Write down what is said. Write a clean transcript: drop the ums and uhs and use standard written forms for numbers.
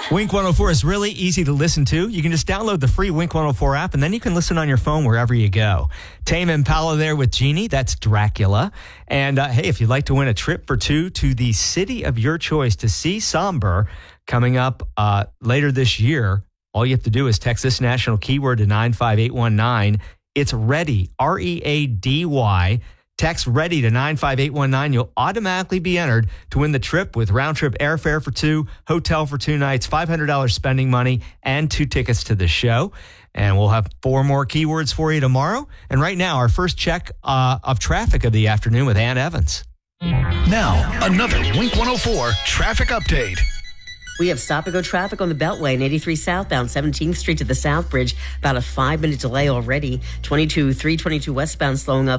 Wink 104 is really easy to listen to. You can just download the free Wink 104 app, and then you can listen on your phone wherever you go. Tame Impala there with Jeannie. That's Dracula. And hey, if you'd like to win a trip for two to the city of your choice to see Somber coming up later this year, all you have to do is text this national keyword to 95819. It's READY, READY. Text READY to 95819. You'll automatically be entered to win the trip with round-trip airfare for two, hotel for 2 nights, $500 spending money, and 2 tickets to the show. And we'll have 4 more keywords for you tomorrow. And right now, our first check of traffic of the afternoon with Ann Evans. Now, another Wink 104 traffic update. We have stop-and-go traffic on the Beltway and 83 southbound 17th Street to the South Bridge. About a 5-minute delay already. 322 westbound slowing up